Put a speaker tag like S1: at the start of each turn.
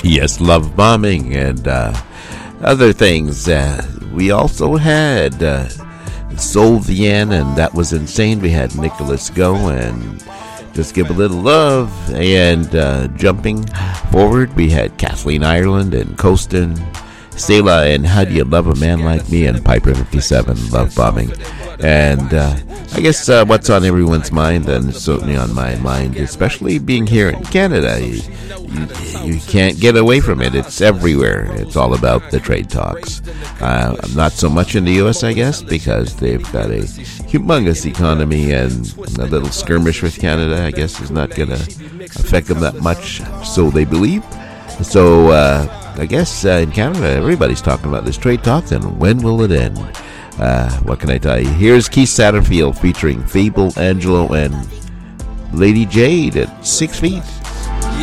S1: Yes, love bombing and other things. We also had Solvian, and that was insane. We had Nicholas Go and Just Give a Little Love. And jumping forward, we had Kathleen Ireland and Coastin, Selah and How Do You Love a Man Like Me, and Piper 57, Love Bombing. And I guess what's on everyone's mind, and certainly on my mind, especially being here in Canada, you can't get away from it. It's everywhere. It's all about the trade talks. Not so much in the U.S., I guess, because they've got a humongous economy, and a little skirmish with Canada, I guess, is not going to affect them that much, so they believe. So I guess in Canada, everybody's talking about this trade talks, and when will it end? What can I tell you? Here's Keith Satterfield featuring Fable, Angelo, and Lady Jade at 6 feet.